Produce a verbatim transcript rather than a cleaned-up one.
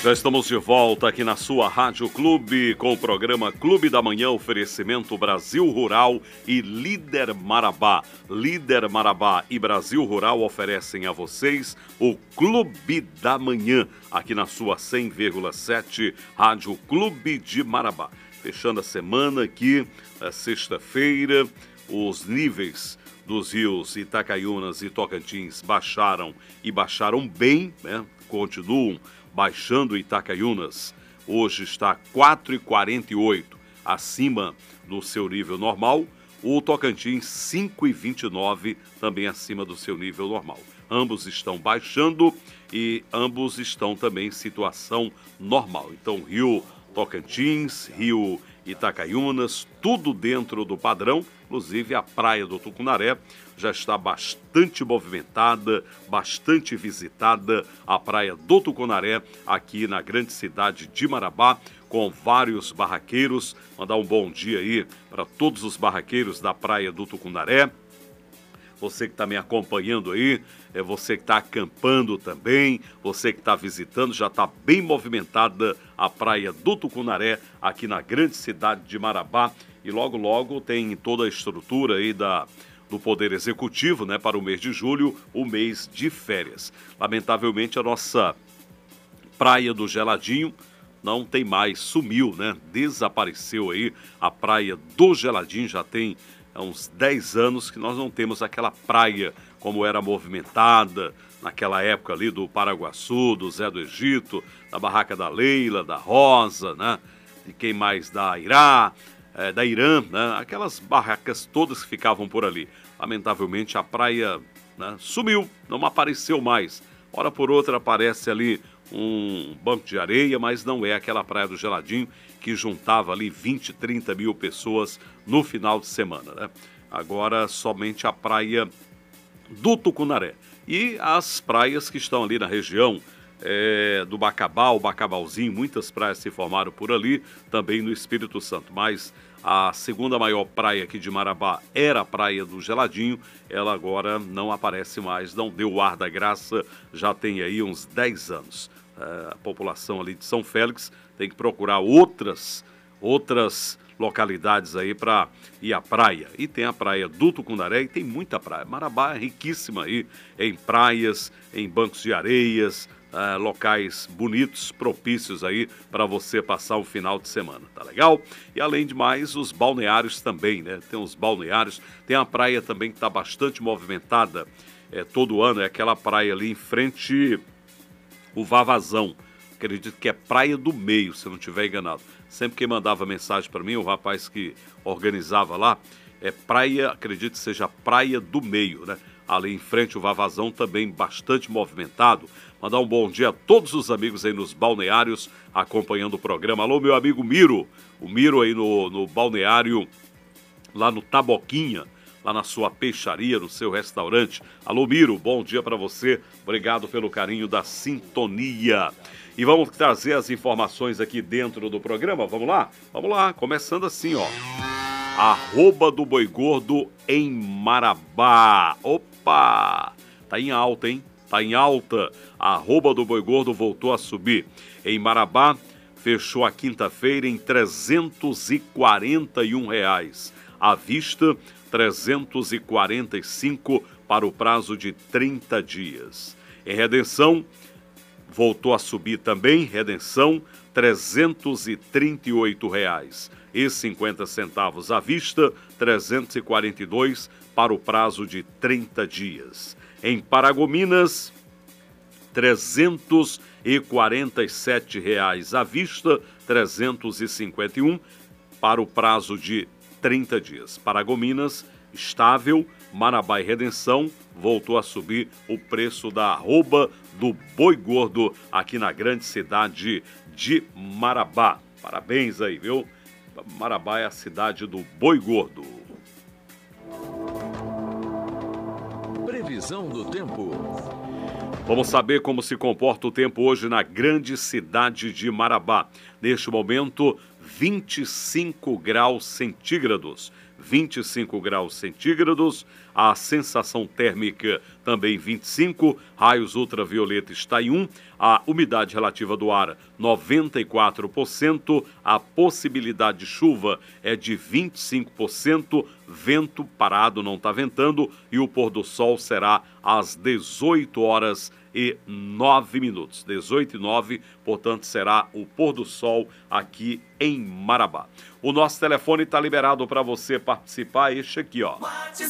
Já estamos de volta aqui na sua Rádio Clube com o programa Clube da Manhã, oferecimento Brasil Rural e Líder Marabá. Líder Marabá e Brasil Rural oferecem a vocês o Clube da Manhã, aqui na sua cem vírgula sete Rádio Clube de Marabá. Fechando a semana aqui, sexta-feira, os níveis dos rios Itacaiunas e Tocantins baixaram e baixaram bem, né? Continuam baixando Itacaiunas. Hoje está quatro vírgula quarenta e oito acima do seu nível normal. O Tocantins cinco vírgula vinte e nove também acima do seu nível normal. Ambos estão baixando e ambos estão também em situação normal. Então, Rio Tocantins, Rio Itacaiunas, tudo dentro do padrão, inclusive a praia do Tucunaré já está bastante movimentada, bastante visitada, a praia do Tucunaré, aqui na grande cidade de Marabá, com vários barraqueiros. Mandar um bom dia aí para todos os barraqueiros da praia do Tucunaré. Você que está me acompanhando aí, é você que está acampando também, você que está visitando, já está bem movimentada a praia do Tucunaré, aqui na grande cidade de Marabá. E logo, logo tem toda a estrutura aí da, do Poder Executivo, né, para o mês de julho, o mês de férias. Lamentavelmente, a nossa praia do Geladinho não tem mais, sumiu, né? Desapareceu aí a praia do Geladinho, já tem há uns dez anos que nós não temos aquela praia como era movimentada naquela época ali do Paraguaçu, do Zé do Egito, da Barraca da Leila, da Rosa, né? De quem mais? Da Irá, é, da Irã, né? Aquelas barracas todas que ficavam por ali. Lamentavelmente a praia, né, sumiu, não apareceu mais. Hora por outra aparece ali um banco de areia, mas não é aquela praia do Geladinho que juntava ali vinte, trinta mil pessoas no final de semana, né? Agora somente a praia do Tucunaré. E as praias que estão ali na região é, do Bacabal, Bacabalzinho, muitas praias se formaram por ali, também no Espírito Santo. Mas a segunda maior praia aqui de Marabá era a praia do Geladinho, ela agora não aparece mais, não deu o ar da graça, já tem aí uns dez anos. A população ali de São Félix tem que procurar outras, outras localidades aí para ir à praia. E tem a praia do Tucunaré e tem muita praia. Marabá é riquíssima aí em praias, em bancos de areias, uh, locais bonitos, propícios aí para você passar o final de semana, tá legal? E além de mais, os balneários também, né? Tem os balneários, tem a praia também que está bastante movimentada é, todo ano, é aquela praia ali em frente o Vavazão, acredito que é Praia do Meio, se eu não estiver enganado. Sempre que mandava mensagem para mim, o rapaz que organizava lá, é praia, acredito que seja Praia do Meio, né? Ali em frente o Vavazão, também bastante movimentado. Mandar um bom dia a todos os amigos aí nos balneários, acompanhando o programa. Alô, meu amigo Miro, o Miro aí no, no balneário, lá no Taboquinha, lá na sua peixaria, no seu restaurante. Alô, Miro, bom dia para você. Obrigado pelo carinho da sintonia. E vamos trazer as informações aqui dentro do programa. Vamos lá? Vamos lá, começando assim, ó. Arroba do Boi Gordo em Marabá. Opa! Tá em alta, hein? Tá em alta. Arroba do Boi Gordo voltou a subir. Em Marabá, fechou a quinta-feira em trezentos e quarenta e um reais. À vista, trezentos e quarenta e cinco para o prazo de trinta dias. Em Redenção, voltou a subir também, Redenção, trezentos e trinta e oito reais e cinquenta centavos à vista, trezentos e quarenta e dois para o prazo de trinta dias. Em Paragominas, trezentos e quarenta e sete reais à vista, trezentos e cinquenta e um para o prazo de trinta dias. Paragominas, estável. Marabá e Redenção, voltou a subir o preço da arroba do Boi Gordo aqui na grande cidade de Marabá. Parabéns aí, viu? Marabá é a cidade do Boi Gordo. Previsão do tempo. Vamos saber como se comporta o tempo hoje na grande cidade de Marabá. Neste momento, vinte e cinco graus centígrados. vinte e cinco graus centígrados. a sensação térmica também vinte e cinco, raios ultravioleta está em um, a umidade relativa do ar noventa e quatro por cento, a possibilidade de chuva é de vinte e cinco por cento, vento parado, não está ventando, e o pôr do sol será às dezoito horas e nove minutos. dezoito e nove, portanto, será o pôr do sol aqui em Marabá. O nosso telefone está liberado para você participar, este aqui, ó.